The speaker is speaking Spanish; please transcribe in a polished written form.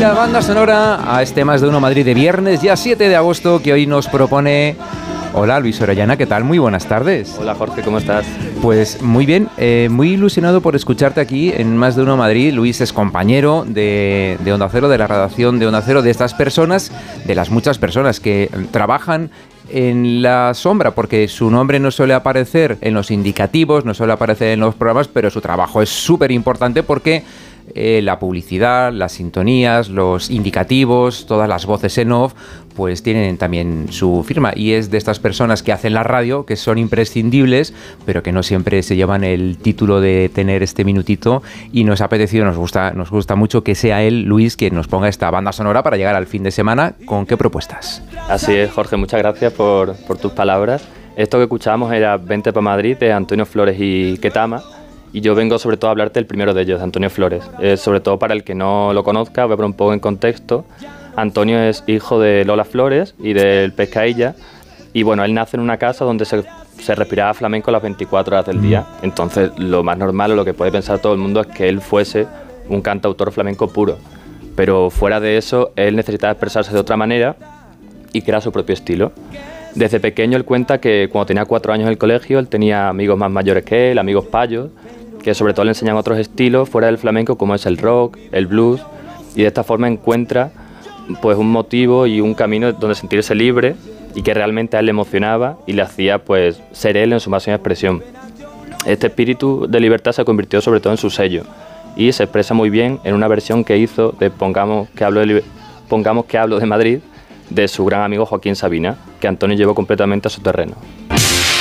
la banda sonora a este Más de Uno Madrid de viernes, ya 7 de agosto, que hoy nos propone... Hola, Luis Orellana, ¿qué tal? Muy buenas tardes. Hola, Jorge, ¿cómo estás? Pues muy bien, muy ilusionado por escucharte aquí en Más de Uno Madrid. Luis es compañero de Onda Cero, de la redacción de Onda Cero, de estas personas, de las muchas personas que trabajan en la sombra, porque su nombre no suele aparecer en los indicativos, no suele aparecer en los programas, pero su trabajo es súper importante porque la publicidad, las sintonías, los indicativos, todas las voces en off, pues tienen también su firma, y es de estas personas que hacen la radio, que son imprescindibles, pero que no siempre se llevan el título de tener este minutito, y nos ha apetecido, nos gusta mucho que sea él, Luis, quien nos ponga esta banda sonora para llegar al fin de semana. ¿Con qué propuestas? Así es, Jorge, muchas gracias por tus palabras. Esto que escuchábamos era Vente pa' Madrid, de Antonio Flores y Ketama. Y yo vengo sobre todo a hablarte del primero de ellos, de Antonio Flores. Sobre todo para el que no lo conozca, voy a poner un poco en contexto. Antonio es hijo de Lola Flores y del Pescailla. Y bueno, él nace en una casa donde se respiraba flamenco las 24 horas del día. Entonces, lo más normal o lo que puede pensar todo el mundo es que él fuese un cantautor flamenco puro. Pero fuera de eso, él necesitaba expresarse de otra manera y crear su propio estilo. Desde pequeño él cuenta que cuando tenía 4 años en el colegio, él tenía amigos más mayores que él, amigos payos, que sobre todo le enseñan otros estilos fuera del flamenco, como es el rock, el blues, y de esta forma encuentra pues un motivo y un camino donde sentirse libre y que realmente a él le emocionaba y le hacía pues ser él en su máxima expresión. Este espíritu de libertad se convirtió sobre todo en su sello y se expresa muy bien en una versión que hizo de Pongamos que hablo de Madrid, de su gran amigo Joaquín Sabina, que Antonio llevó completamente a su terreno.